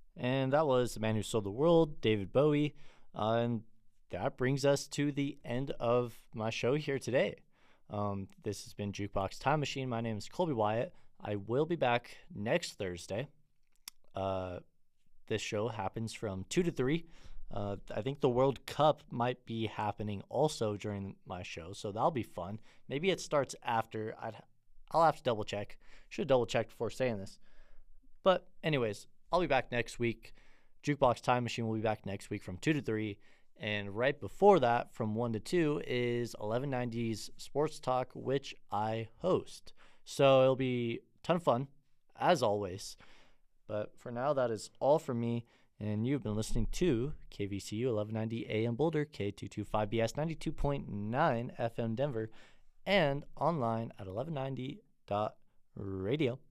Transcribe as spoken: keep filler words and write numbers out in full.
And that was The Man Who Sold the World, David Bowie. Uh, and that brings us to the end of my show here today. Um, this has been Jukebox Time Machine. My name is Colby Wyatt. I will be back next Thursday. Uh, this show happens from two to three. Uh, I think the World Cup might be happening also during my show, so that'll be fun. Maybe it starts after. I'd, I'll have to double check. Should double check before saying this. But anyways, I'll be back next week. Jukebox Time Machine will be back next week from two to three. And right before that, from one to two, is eleven ninety's Sports Talk, which I host. So it'll be a ton of fun, as always. But for now, that is all from me. And you've been listening to K V C U eleven ninety A M Boulder, K two twenty-five B S ninety-two point nine F M Denver, and online at eleven ninety dot radio.